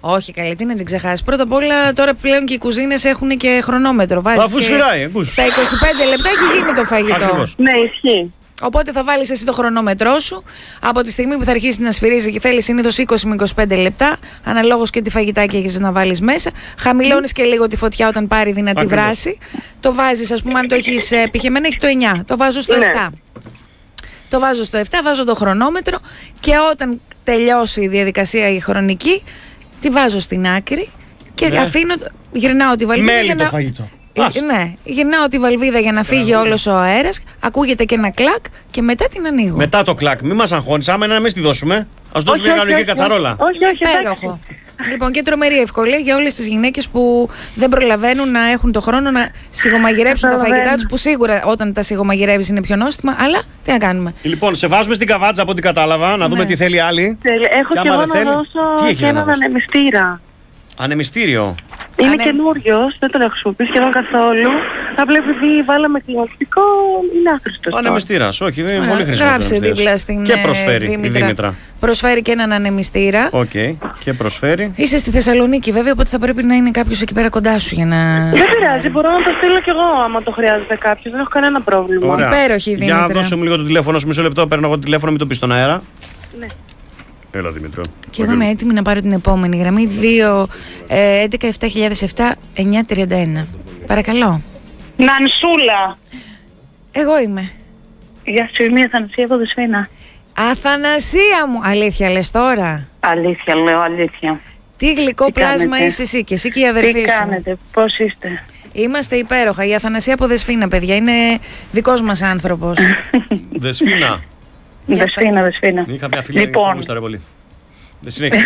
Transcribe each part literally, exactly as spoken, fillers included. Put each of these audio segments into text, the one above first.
Όχι, καλή, τι να την ξεχάσει. Πρώτα απ' όλα, τώρα πλέον και οι κουζίνες έχουν και χρονόμετρο. Βάζεις αφού και σφυράει, ακούς. Στα είκοσι πέντε λεπτά έχει γίνει το φαγητό. Ακριβώς. Ναι, ισχύει. Οπότε θα βάλεις εσύ το χρονόμετρό σου. Από τη στιγμή που θα αρχίσει να σφυρίζει και θέλει συνήθως είκοσι με είκοσι πέντε λεπτά, αναλόγως και τι φαγητάκι έχεις να βάλεις μέσα. Χαμηλώνεις και λίγο τη φωτιά όταν πάρει δυνατή Ακριβώς. βράση. Το βάζεις, ας πούμε, αν το έχεις πηχεμένα, έχει το εννιά. Το βάζω στο Ναι. επτά. Το βάζω στο επτά, βάζω το χρονόμετρο και όταν τελειώσει η διαδικασία η χρονική, τη βάζω στην άκρη και Ναι. αφήνω, γυρνάω τη βαλβίδα Μέλι για το να... φαγητό. Ε, Ας. ναι, γυρνάω τη βαλβίδα για να φύγει όλος ο αέρας, ακούγεται και ένα κλακ και μετά την ανοίγω. Μετά το κλακ, μη μας αγχώνεις, άμα είναι να μην τη δώσουμε. Ας δώσουμε Όχι, μια όχι, κανονική όχι, κατσαρόλα. Όχι, όχι, εντάξει. Υπέροχο. Λοιπόν, και τρομερή ευκολία για όλες τις γυναίκες που δεν προλαβαίνουν να έχουν το χρόνο να σιγομαγειρέψουν τα Καταλαβαίνω. φαγητά τους, που σίγουρα όταν τα σιγομαγειρεύεις είναι πιο νόστιμα, αλλά τι να κάνουμε. Λοιπόν, σε βάζουμε στην καβάτσα από ό,τι κατάλαβα, να δούμε Ναι. τι θέλει άλλη. Τέλεια. Έχω Και και άμα εγώ δεν να θέλει, τι δώσω έχει και να έναν δώσει? ανεμιστήρα. Ανεμιστήριο. Είναι Ανε- καινούριος, δεν τον έχω χρησιμοποιήσει σχεδόν καθόλου. Απλά επειδή βάλαμε κλιματικό, είναι άχρηστος. τώρα. Ανεμιστήρας, όχι, είναι Ωραία, πολύ χρήσιμος. γράψε ανεμιστήρας. δίπλα στην Και ε, προσφέρει η Δήμητρα. Προσφέρει και έναν ανεμιστήρα. Οκ, και προσφέρει. Είσαι στη Θεσσαλονίκη βέβαια, οπότε θα πρέπει να είναι κάποιος εκεί πέρα κοντά σου για να... Δεν πειράζει, μπορώ να το στείλω κι εγώ άμα το χρειάζεται κάποιος. Δεν έχω κανένα πρόβλημα. Ωραία. Υπέροχη η Για Δήμητρα. δώσε μου λίγο το τηλέφωνο σου, μισό λεπτό, παίρνω εγώ το τηλέφωνο, μην το πεις στον αέρα. Ναι. Έλα Δημήτρο. Και εγώ είμαι έτοιμη να πάρω την επόμενη γραμμή δύο έντεκα επτά χιλιάδες επτά εννιά τριάντα ένα. Παρακαλώ. Νανσούλα. Εγώ είμαι. Γεια σου, είμαι η Αθανασία από Δεσπόινα. Αθανασία μου! Αλήθεια λες τώρα? Αλήθεια, λέω αλήθεια. Τι γλυκό Τι πλάσμα κάνετε? είσαι εσύ και εσύ και η αδερφή Τι σου. κάνετε, πώς είστε? Είμαστε υπέροχα. Η Αθανασία από Δεσφίνα, παιδιά, είναι δικός μας άνθρωπος. Δεσφίνα. Για Δεσπόινα, Δεσπόινα. Είχα μια φίλη που Λοιπόν, γούσταρε πολύ. Δεν συνέχισε.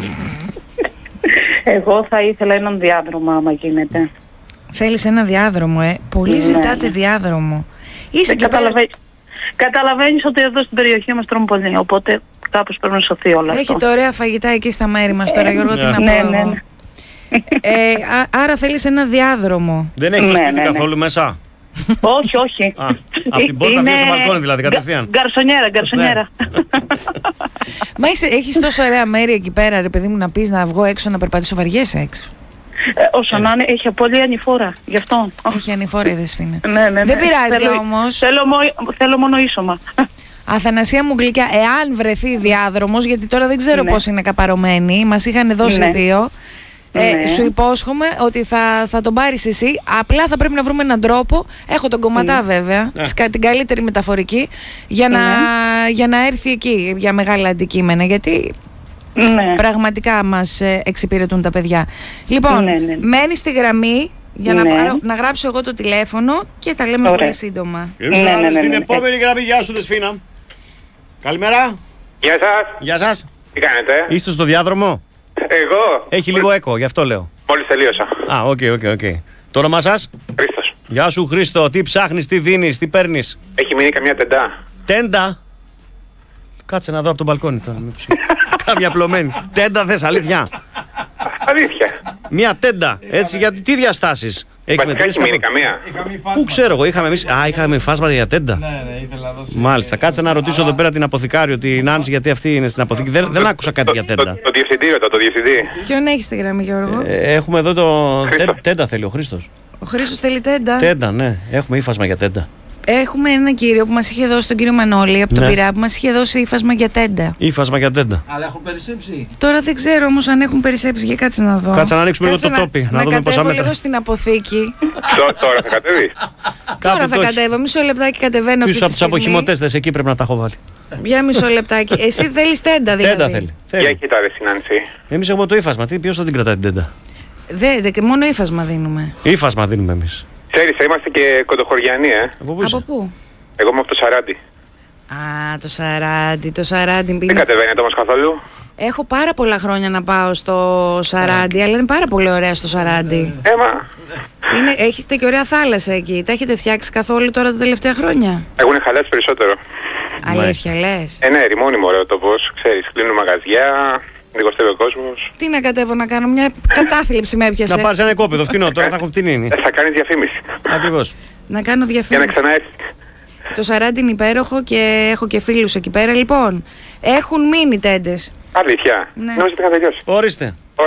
εγώ θα ήθελα έναν διάδρομο άμα γίνεται. Θέλεις ένα διάδρομο, ε. Πολύ Ναι, ζητάτε ναι. διάδρομο. Είσαι Δεν και πέρα... καταλαβαίνει. Καταλαβαίνεις ότι εδώ στην περιοχή μας τρώνε πολύ, οπότε κάπως πρέπει να σωθεί όλο αυτό. Έχετε ωραία φαγητά εκεί στα μέρη μας τώρα, Γιώργο, τι Ναι. να πω Ναι, εγώ. ναι, ναι. Ε, α- άρα θέλεις ένα διάδρομο. Δεν έχει το Ναι, σπίτι ναι, ναι. καθόλου μέσα. Όχι, όχι. Α, απ' την πόρτα βγαίνει στο μπαλκόνι δηλαδή, κατευθείαν. Γκ- Γκαρσονιέρα, γκαρσονιέρα. Μα είσαι, έχεις τόσο ωραία μέρη εκεί πέρα, ρε παιδί μου, να πεις να βγω έξω να περπατήσω, βαριέσαι έξω. Ε, όσο να είναι, έχει πολύ ανηφόρα, γι' αυτό. Έχει ανηφόρα η Δεσπίνα. Ναι, ναι, ναι. Δεν πειράζει Θέλω- όμως. Θέλω, μο- θέλω μόνο ίσωμα. Αθανασία μου γλυκιά, εάν βρεθεί διάδρομος, γιατί τώρα δεν ξέρω Ναι. πώς είναι καπαρωμένοι, μας είχαν δώσει Ναι. δύο. Ε, Ναι. Σου υπόσχομαι ότι θα, θα τον πάρεις εσύ. Απλά θα πρέπει να βρούμε έναν τρόπο. Έχω τον κομματά βέβαια, Ναι. της κα- την καλύτερη μεταφορική, για να, Ναι. για να έρθει εκεί για μεγάλα αντικείμενα. Γιατί Ναι. πραγματικά μας ε, εξυπηρετούν τα παιδιά. Λοιπόν, Ναι, ναι. μένει στη γραμμή για να, Ναι. πάρω, να γράψω εγώ το τηλέφωνο και τα λέμε Ωραία. πολύ σύντομα. Ήρθα Ναι, ναι, ναι, στην ναι. επόμενη γραμμή. Γεια σου Δεσφίνα. Καλημέρα. Γεια σας, Γεια σας. τι κάνετε? Είστε στο διάδρομο. Εγώ, Έχει λίγο έκο, γι' αυτό λέω. μόλις τελείωσα. Α, οκ, οκ, οκ. Το όνομά σας? Χρήστος. Γεια σου Χρήστο, τι ψάχνεις, τι δίνεις, τι παίρνεις? Έχει μείνει καμιά τεντά. Τέντα. Κάτσε να δω από τον μπαλκόνι τώρα. μήπως είναι. Κάμια πλωμένη. Τέντα θες, αλήθεια. Αλήθεια. Μία τέντα. Έτσι, για τι διαστάσεις? Έχεις Βασικά έχει μετρήσει μείνει καθόλου? καμία. Πού ξέρω εγώ, είχαμε εμείς. Α, είχαμε φάσματα για τέντα. Ναι, ναι, ήθελα να δώσω. Μάλιστα. Κάτσε να ρωτήσω εδώ πέρα την αποθηκάριο, την Νάνση, γιατί αυτή είναι στην αποθήκη. Δεν, δεν άκουσα κάτι για Το, τέντα. το διευθυντή, ρωτώ, το διευθυντή. Ποιον έχει στη γραμμή, Γιώργο? Ε, έχουμε εδώ το. Χρήστο. Τε- Τέντα θέλει ο Χρήστος. Ο Χρήστος θέλει τέντα. Τέντα, ναι. Έχουμε ύφασμα για τέντα. Έχουμε έναν κύριο που μας είχε δώσει, τον κύριο Μανώλη από τον Ναι. Πειραιά, που μας είχε δώσει ύφασμα για τέντα. Ύφασμα για τέντα. Αλλά έχω περισσέψει. Τώρα δεν ξέρω όμως αν έχουν περισσέψει, για κάτσε να δω. Κάτσε να ανοίξουμε λίγο Κάτσε το τόπι, να να δούμε πόσα κατέβω μέτρα. λίγο στην αποθήκη. Τω- Τώρα θα κατέβει. Τώρα Κάπου θα το έχει. κατέβω, μισό λεπτάκι κατεβαίνω αυτή Πίσω από τη του στιγμή. αποχημωτέστες, εκεί πρέπει να τα έχω βάλει. Για μισό λεπτάκι. Εσύ θέλεις τέντα δηλαδή? Τέντα θέλει. Για κοιτά ρε συνάντηση. Εμεί έχουμε το ύφασμα. Τι, ποιο θα την κρατάει την τέντα? Δεν, δε, και μόνο ύφασμα δίνουμε. Ύφασμα δίνουμε εμεί. Ξέρεις, είμαστε και κοντοχωριανοί, ε. Από πού είσαι? Από πού? Εγώ είμαι από το Σαράντι. Α, το Σαράντι, το Σαράντι. Δεν είναι- κατεβαίνετε όμως καθόλου. Έχω πάρα πολλά χρόνια να πάω στο Σαράντι, αλλά είναι πάρα πολύ ωραία στο Σαράντι. Έμα, Είναι, έχετε και ωραία θάλασσα εκεί. Τα έχετε φτιάξει καθόλου τώρα τα τελευταία χρόνια? έχουν χαλάσει περισσότερο. Αλήθεια λες? Ε, ναι, ρημώνυμο ωραίο τόπος. Ξέρεις, κλείνουν μαγαζιά, λιγοστεύει ο κόσμος. Τι να κατέβω να κάνω, μια κατάθλιψη με έπιασε. Να πάρει ένα κόπεδο φτηνό, τώρα θα έχω φτηνίνη. Ε, θα κάνεις διαφήμιση. Ακριβώ. Να κάνω Για να διαφήμιση. ξαναέρθεις. Το Σαράντι είναι υπέροχο και έχω και φίλους εκεί πέρα. Λοιπόν, έχουν μείνει τέντες. Αλήθεια. Ναι. Νόμιζα ότι είχα τελειώσει. Ορίστε.